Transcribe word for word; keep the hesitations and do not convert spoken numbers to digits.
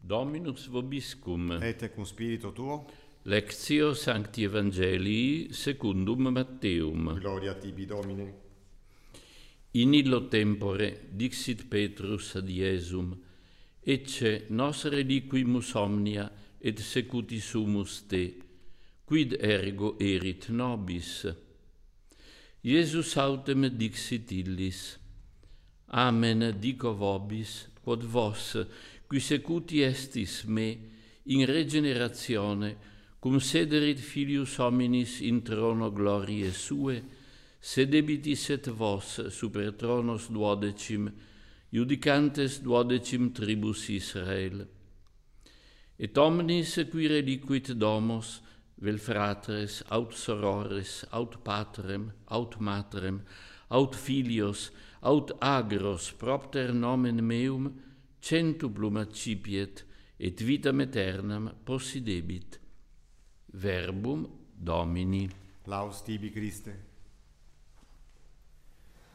Dominus vobiscum. Et cum spiritu tuo. Lectio Sancti Evangelii secundum Matteum. Gloria tibi, Domine. In illo tempore dixit Petrus ad Iesum, ecce nos reliquimus omnia et secuti sumus te, quid ergo erit nobis? Iesus autem dixit illis, amen dico vobis, quod vos, qui secuti estis me, in regeneratione, cum sederit filius hominis in trono gloriae sue, sedebitis et vos super tronos duodecim, judicantes duodecim tribus Israel. Et omnis qui reliquit domos, vel fratres, aut sorores, aut patrem, aut matrem, aut filios, aut agros propter nomen meum, centuplum accipiet, et vitam aeternam possidebit. Verbum Domini. Laus tibi, Christe.